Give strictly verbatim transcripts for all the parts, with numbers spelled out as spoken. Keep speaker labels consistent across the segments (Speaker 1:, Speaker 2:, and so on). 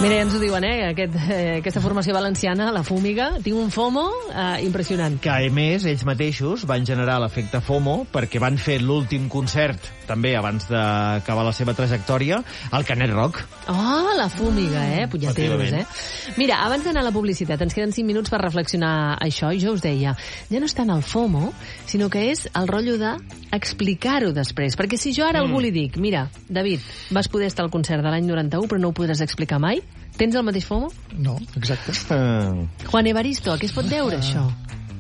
Speaker 1: Mira, ja ens ho diuen, eh? Aquest, eh, aquesta formació valenciana, la Fúmiga, tinc un FOMO eh, impressionant.
Speaker 2: Que, a més, ells mateixos van generar l'efecte FOMO perquè van fer l'últim concert, també abans d'acabar la seva trajectòria, al Canet Rock.
Speaker 1: Oh, la Fúmiga, eh? Punyeteros, eh? Mira, abans d'anar a la publicitat, ens queden cinc minuts per reflexionar això, i jo us deia, ja no és tant el FOMO, sinó que és el rotllo d'explicar-ho després. Perquè si jo ara mm. algú li dic, mira, David, vas poder estar al concert de l'any noranta-u, però no ho podràs explicar mai, tens el mateix FOMO?
Speaker 3: No, exacte.
Speaker 2: Uh...
Speaker 1: Juan Evaristo, a què es pot deure, uh... això?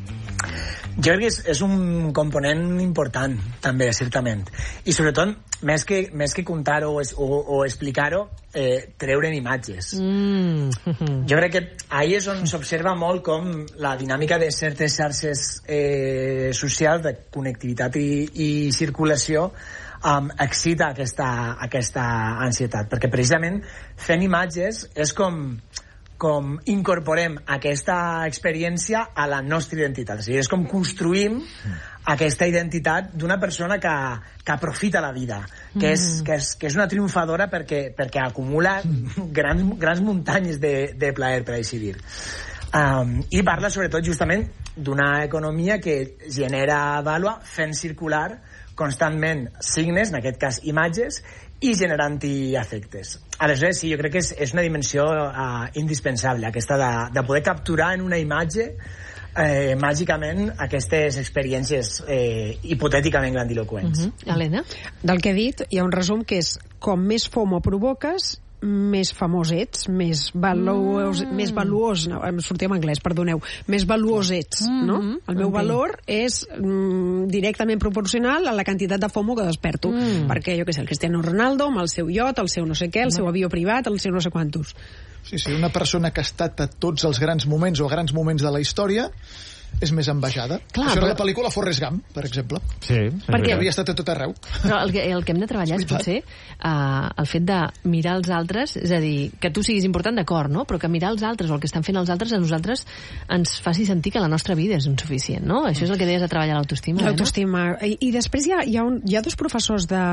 Speaker 4: Jo crec que és, és un component important, també, certament. I, sobretot, més que, més que contar-ho o, o, o explicar-ho, eh, treure'n imatges.
Speaker 1: Mm.
Speaker 4: Jo crec que ahí és on s'observa molt com la dinàmica de certes xarxes eh, socials de connectivitat i, i circulació Um, excita aquesta, aquesta ansietat, perquè precisament fent imatges és com, com incorporem aquesta experiència a la nostra identitat, o sigui, és com construïm aquesta identitat d'una persona que, que aprofita la vida, que és, que és, que és una triomfadora perquè, perquè acumula grans, grans muntanyes de, de plaer, per així dir. Um, i parla sobretot justament d'una economia que genera vàlua fent circular constantment signes, en aquest cas imatges, i generant-hi efectes. Aleshores, sí, jo crec que és, és una dimensió uh, indispensable, aquesta de, de poder capturar en una imatge eh, màgicament aquestes experiències eh, hipotèticament grandiloquents.
Speaker 1: Uh-huh. Helena?
Speaker 5: Del que he dit, hi ha un resum que és com més FOMO provoques, més famós ets, més valuós, mm. més valuós, no, em sortia en anglès, perdoneu, més valuós ets, mm. no? El meu okay. valor és mm, directament proporcional a la quantitat de FOMO que desperto, mm. perquè, jo què sé, el Cristiano Ronaldo, amb el seu iot, el seu no sé què, el mm. seu avió privat, el seu no sé quantos.
Speaker 3: Sí, sí, una persona que ha estat a tots els grans moments o grans moments de la història és més envejada.
Speaker 1: Clar,
Speaker 3: això
Speaker 1: però...
Speaker 3: era la pel·lícula Forrest Gump, per exemple.
Speaker 2: Sí.
Speaker 5: Perquè
Speaker 3: havia estat a tot arreu.
Speaker 1: Però el que, el que hem de treballar és potser uh, el fet de mirar els altres, és a dir, que tu siguis important, d'acord, no? Però que mirar els altres o el que estan fent els altres a nosaltres ens faci sentir que la nostra vida és insuficient, no? Això és el que deies de treballar l'autoestima.
Speaker 5: L'autoestima. I, I després hi ha, hi, ha un, hi ha dos professors de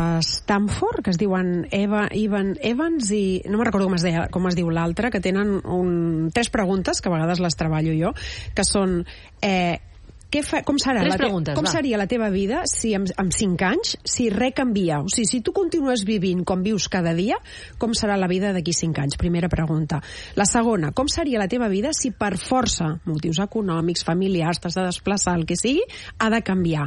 Speaker 5: Stanford que es diuen Eva, Evan, Evans i... no me'n recordo com es, deia, com es diu l'altre, que tenen un, tres preguntes, que a vegades les treballo jo, que són... Eh, Què fa, com serà la te, com seria la teva vida si amb, amb cinc anys, si res canvia? O sigui, si tu continues vivint com vius cada dia, com serà la vida d'aquí cinc anys? Primera pregunta. La segona, com seria la teva vida si per força, motius econòmics, familiars, t'has de desplaçar, el que sigui, ha de canviar?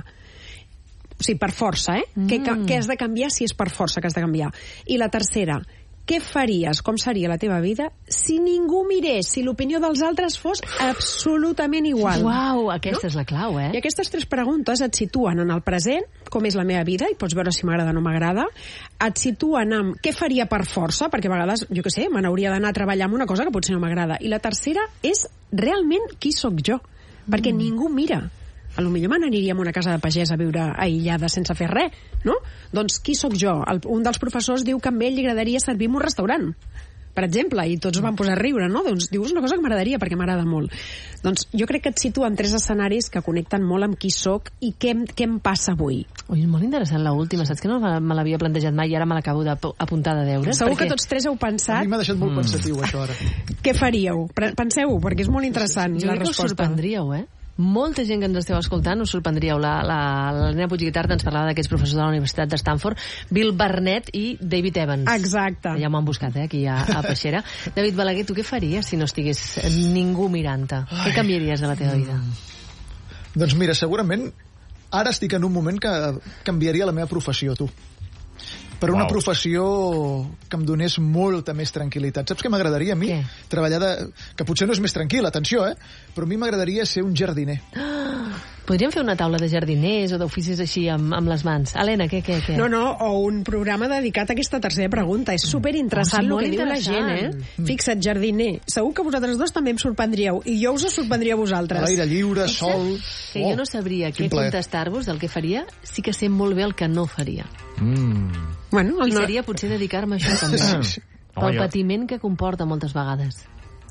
Speaker 5: O sigui, per força, eh? Mm. Què, què has de canviar si és per força que has de canviar? I la tercera, què faries, com seria la teva vida si ningú mirés, si l'opinió dels altres fos absolutament igual?
Speaker 1: Uau, aquesta no? és la clau, eh?
Speaker 5: I aquestes tres preguntes et situen en el present, com és la meva vida, i pots veure si m'agrada o no m'agrada, et situen en què faria per força, perquè a vegades, jo què sé, me n'hauria d'anar a treballar amb una cosa que potser no m'agrada. I la tercera és realment qui sóc jo, perquè mm. ningú mira. A lo millor me n'aniríem a una casa de pagès a viure aïllada sense fer res, no? Doncs qui sóc jo? El, un dels professors diu que a ell li agradaria servir en un restaurant, per exemple, i tots van posar a riure, no? Doncs dius una cosa que m'agradaria perquè m'agrada molt. Doncs jo crec que et situo en tres escenaris que connecten molt amb qui sóc i què, què em passa avui.
Speaker 1: Ui, és molt interessant l'última, saps que no me l'havia plantejat mai i ara me l'acabo d'apuntar de deures?
Speaker 5: Segur
Speaker 1: perquè...
Speaker 5: que tots tres heu pensat...
Speaker 3: A mi m'ha deixat molt mm. pensatiu, això, ara.
Speaker 5: Què faríeu? Penseu-ho, perquè és molt interessant
Speaker 1: jo
Speaker 5: la resposta. Jo crec que us
Speaker 1: sorprendríeu, eh? Molta gent que ens esteu escoltant us sorprendríeu. La, la, la Helena Puigguitart ens parlava d'aquests professors de la Universitat de Stanford, Bill Barnett i David Evans.
Speaker 5: Exacte.
Speaker 1: Ja m'han buscat, eh, aquí a, a Peixera. David Balaguer, tu què faries si no estigués ningú mirant-te? Què canviaries de la teva vida?
Speaker 3: Mm. Doncs mira, segurament ara estic en un moment que canviaria la meva professió, tu. Per una wow. professió que em donés molta més tranquil·litat. Saps què m'agradaria a mi?
Speaker 1: Què?
Speaker 3: Treballar de... que potser no és més tranquil, atenció, eh? Però a mi m'agradaria ser un jardiner.
Speaker 1: Ah, podríem fer una taula de jardiners o d'oficis així amb, amb les mans. Helena, què, què, què?
Speaker 5: No, no, o un programa dedicat a aquesta tercera pregunta. És superinteressant oh, el que diu la gent, eh? Mm. Fixa't, jardiner. Segur que vosaltres dos també em sorprendríeu. I jo us sorprendria a vosaltres.
Speaker 3: L'aire lliure, sol...
Speaker 1: Que oh, jo no sabria què contestar-vos del que faria, sí que sé molt bé el que no faria.
Speaker 2: Mm.
Speaker 5: Bueno,
Speaker 1: I seria potser dedicar-me a això també. Pel patiment que comporta moltes vegades.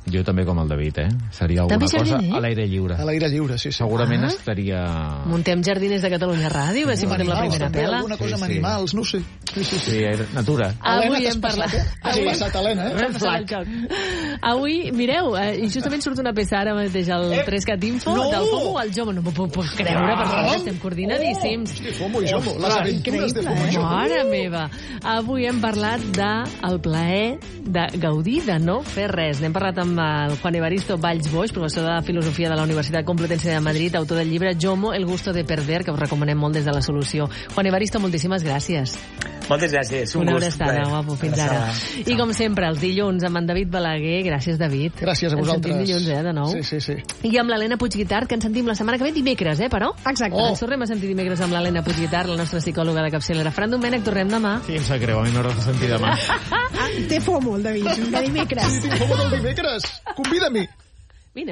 Speaker 2: Jo també com el David, eh? Seria alguna
Speaker 1: També
Speaker 2: cosa
Speaker 1: jardiner?
Speaker 2: a l'aire lliure.
Speaker 3: A l'aire lliure, sí, sí.
Speaker 2: Segurament
Speaker 1: Ah.
Speaker 2: estaria...
Speaker 1: Muntem Jardiners de Catalunya Ràdio, a veure si fotem la
Speaker 3: Animals,
Speaker 1: primera
Speaker 3: també,
Speaker 1: pela.
Speaker 3: alguna cosa
Speaker 2: Sí,
Speaker 3: amb
Speaker 2: sí.
Speaker 3: animals, no ho sé. Sí, sí, sí.
Speaker 2: Sí, aire- natura.
Speaker 3: Helena,
Speaker 1: Avui
Speaker 3: t'has
Speaker 1: hem
Speaker 3: passat,
Speaker 1: parlat...
Speaker 3: eh? Has passat, Helena, eh?
Speaker 1: Red flag. Avui, mireu, eh, i justament surt una peça ara mateix al Trescat Info
Speaker 3: no!
Speaker 1: del FOMO al Jomo. No m'ho puc puc creure, per favor, estem coordinadíssims.
Speaker 3: Hosti, FOMO i Jomo. Les aventures de FOMO i Jomo.
Speaker 1: Mare meva. Avui hem parlat del plaer de gaudir, de no fer res. N'hem parlat amb el Juan Evaristo Valls Boix, professor de Filosofia de la Universitat Complutense de Madrid, autor del llibre Jomo, el gusto de perder, que us recomanem molt des de la solució. Juan Evaristo, moltíssimes gràcies.
Speaker 4: Moltes gràcies. Un
Speaker 1: Una
Speaker 4: gust.
Speaker 1: abraçada,
Speaker 4: plaer.
Speaker 1: guapo, fins
Speaker 4: Abraçada.
Speaker 1: ara. I com sempre, els dilluns amb en David Balaguer. Gràcies, David.
Speaker 3: Gràcies a
Speaker 1: Ens
Speaker 3: vosaltres.
Speaker 1: sentim dilluns, eh, de nou.
Speaker 3: Sí, sí, sí.
Speaker 1: I amb l'Helena Puigguitart, que ens sentim la setmana que ve dimecres, eh, però?
Speaker 5: Exacte.
Speaker 1: Oh. Ens tornem a sentir dimecres amb l'Helena Puigguitart, la nostra psicòloga de capçalera. Fran Domènech, tornem demà.
Speaker 2: Sí, em sap greu, a mi m'hauràs de sentir demà.
Speaker 5: Té FOMO, el David, de dimecres.
Speaker 3: Sí, tinc FOMO del dimecres. Convida-m'hi.